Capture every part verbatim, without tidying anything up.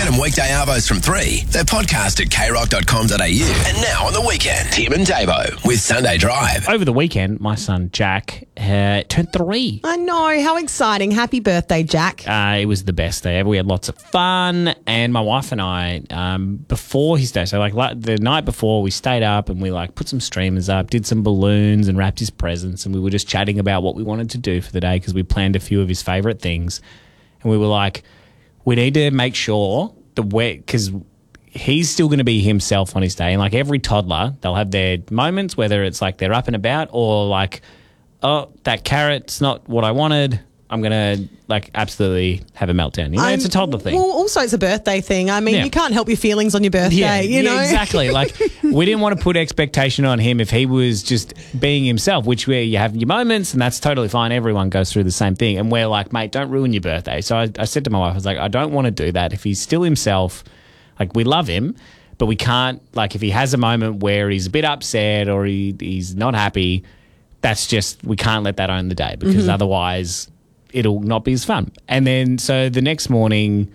Get them weekday arvos from three. They're podcast at k rock dot com dot a u. And now on the weekend, Tim and Davo with Sunday Drive. Over the weekend, my son Jack uh, turned three. I know. How exciting. Happy birthday, Jack. Uh, it was the best day ever. We had lots of fun. And my wife and I, um, before his day, so like, like the night before, we stayed up and we like put some streamers up, did some balloons and wrapped his presents. And we were just chatting about what we wanted to do for the day because we planned a few of his favourite things. And we were like, we need to make sure that we're, because he's still going to be himself on his day. And like every toddler, they'll have their moments, whether it's like they're up and about or like, oh, that carrot's not what I wanted. I'm going to like absolutely have a meltdown. You know, I'm, it's a toddler thing. Well, also it's a birthday thing. I mean, Yeah. you can't help your feelings on your birthday, Yeah, you know? yeah, exactly. Like, we didn't want to put expectation on him if he was just being himself, which where you have your moments, and that's totally fine. Everyone goes through the same thing. And we're like, mate, don't ruin your birthday. So I, I said to my wife, I was like, I don't want to do that. If he's still himself, like, we love him, but we can't, like, if he has a moment where he's a bit upset or he, he's not happy, that's just, we can't let that own the day because Mm-hmm. otherwise it'll not be as fun. And then, so the next morning,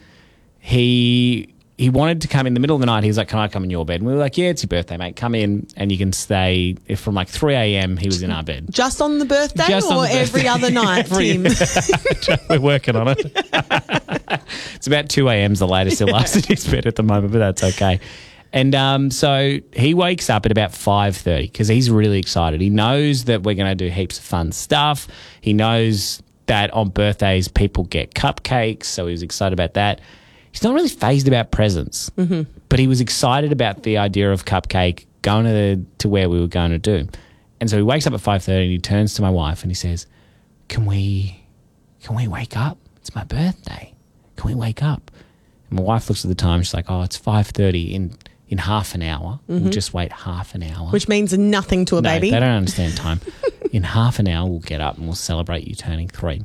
he he wanted to come in the middle of the night. He was like, can I come in your bed? And we were like, yeah, it's your birthday, mate. Come in and you can stay. If from like three a.m. he was in our bed. Just on the birthday Just on or the birthday. every other night, Every- Tim? We're working on it. It's about two a.m. is the latest he'll last in his bed at the moment, but that's okay. And um, so he wakes up at about five thirty because he's really excited. He knows that we're going to do heaps of fun stuff. He knows that on birthdays people get cupcakes, so he was excited about that. He's not really phased about presents, mm-hmm. but he was excited about the idea of cupcake going to, the, to where we were going to do. And so he wakes up at five thirty and he turns to my wife and he says, can we, can we wake up? It's my birthday. Can we wake up? And my wife looks at the time. She's like, oh, it's five thirty in, in half an hour. Mm-hmm. We'll just wait half an hour. Which means nothing to a no, baby. they don't understand time. In half an hour, we'll get up and we'll celebrate you turning three.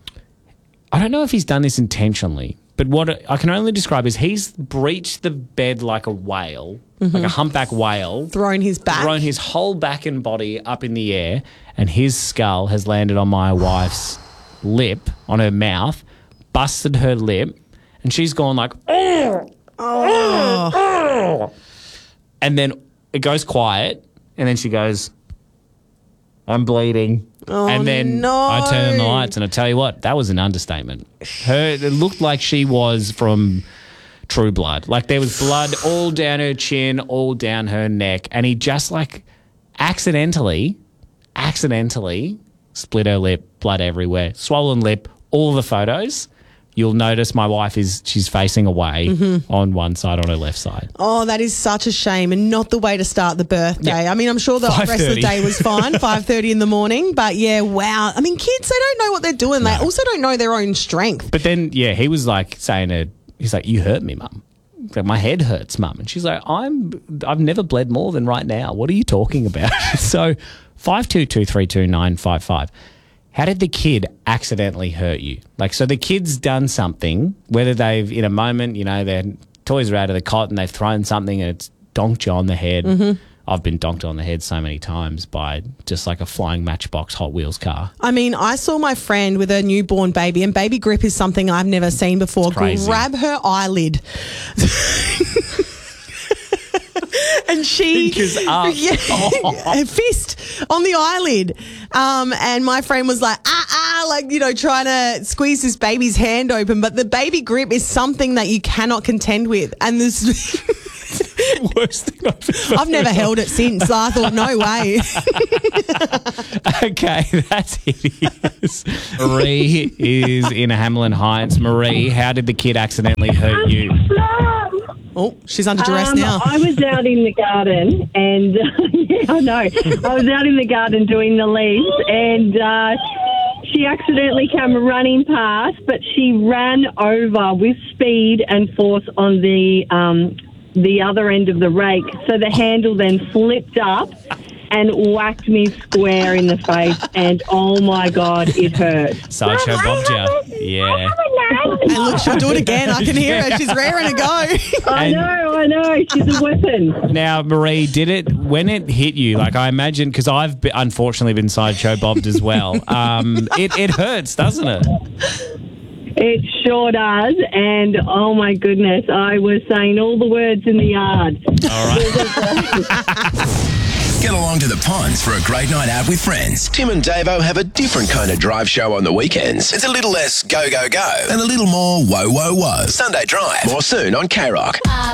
I don't know if he's done this intentionally, but what I can only describe is he's breached the bed like a whale, Mm-hmm. like a humpback whale. Thrown his back. Thrown his whole back and body up in the air, and his skull has landed on my wife's lip, on her mouth, busted her lip, and she's gone like, oh, oh, oh. And then it goes quiet, and then she goes, I'm bleeding. Oh, and then no. I turn on the lights, and I tell you what, that was an understatement. Her, it looked like she was from True Blood. Like there was blood all down her chin, all down her neck, and he just like accidentally, accidentally split her lip, blood everywhere, swollen lip, all the photos. You'll notice my wife is, she's facing away mm-hmm. on one side, on her left side. Oh, that is such a shame and not the way to start the birthday. Yeah. I mean, I'm sure the rest of the day was fine, five thirty in the morning. But, yeah, wow. I mean, kids, they don't know what they're doing. No. They also don't know their own strength. But then, yeah, he was like saying it. He's like, you hurt me, mum. Like, my head hurts, mum. And she's like, I'm, I've never bled more than right now. What are you talking about? So five two two three two nine five five. How did the kid accidentally hurt you? Like, so the kid's done something, whether they've, in a moment, you know, their toys are out of the cot and they've thrown something and it's donked you on the head. Mm-hmm. I've been donked on the head so many times by just like a flying Matchbox Hot Wheels car. I mean, I saw my friend with a newborn baby, and baby grip is something I've never seen before. Grab her eyelid. And she, Fingers up. yeah, a fist on the eyelid. Um, and my friend was like, ah, ah, like, you know, trying to squeeze this baby's hand open. But the baby grip is something that you cannot contend with. And this Worst thing I've ever I've never held it since. So I thought, no way. Okay, that's hideous. Marie is in Hamlin Heights. Marie, how did the kid accidentally hurt you? Oh, she's under duress um, now. I was out in the garden and, uh, yeah, I know. I was out in the garden doing the leaves and uh, she accidentally came running past, but she ran over with speed and force on the um, the other end of the rake. So the handle then flipped up and whacked me square in the face, and oh my God, it hurt. Sideshow Bobja. Yeah. And look, she'll do it again. I can hear her. She's raring to go. I And- know, I know. She's a weapon. Now, Marie, did it, when it hit you, like I imagine, because I've be, unfortunately been Sideshow Bobbed as well, um, it, it hurts, doesn't it? It sure does. And, oh, my goodness, I was saying all the words in the yard. All right. Get along to the ponds for a great night out with friends. Tim and Davo have a different kind of drive show on the weekends. It's a little less go, go, go and a little more whoa, whoa, whoa. Sunday Drive. More soon on K Rock.